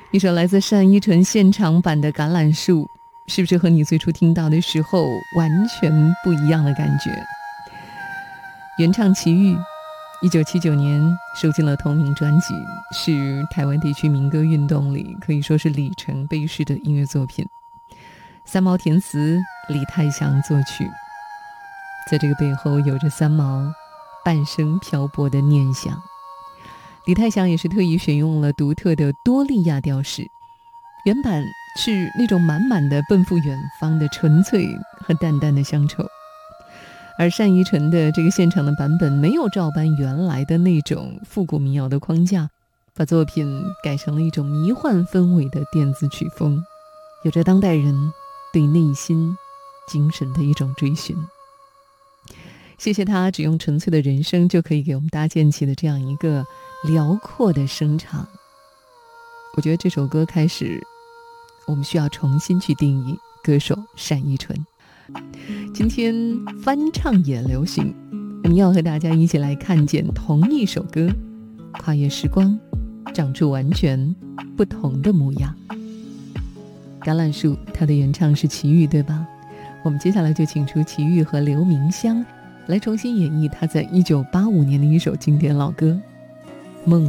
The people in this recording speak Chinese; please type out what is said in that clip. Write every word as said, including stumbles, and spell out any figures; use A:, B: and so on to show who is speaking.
A: 一首来自单依纯现场版的《橄榄树》，是不是和你最初听到的时候完全不一样的感觉？原唱齐豫，一九七九年收进了同名专辑，是台湾地区民歌运动里可以说是里程碑式的音乐作品。三毛填词，李泰祥作曲，在这个背后有着三毛半生漂泊的念想。李泰祥也是特意选用了独特的多利亚调式，原版是那种满满的奔赴远方的纯粹和淡淡的乡愁，而单依纯的这个现场的版本没有照搬原来的那种复古民谣的框架，把作品改成了一种迷幻氛围的电子曲风，有着当代人对内心精神的一种追寻。谢谢他只用纯粹的人声就可以给我们搭建起的这样一个辽阔的声场。我觉得这首歌开始我们需要重新去定义歌手单依纯。今天翻唱也流行，我们要和大家一起来看见同一首歌跨越时光长出完全不同的模样。橄榄树，它的原唱是齐豫，对吧？我们接下来就请出齐豫和刘明湘来重新演绎他在一九八五年的一首经典老歌